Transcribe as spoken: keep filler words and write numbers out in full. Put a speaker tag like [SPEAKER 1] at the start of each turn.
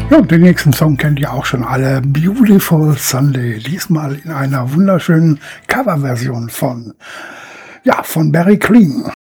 [SPEAKER 1] Ja, und den nächsten Song kennt ihr auch schon alle. Beautiful Sunday. Diesmal in einer wunderschönen Coverversion von, ja, von Barry Clean.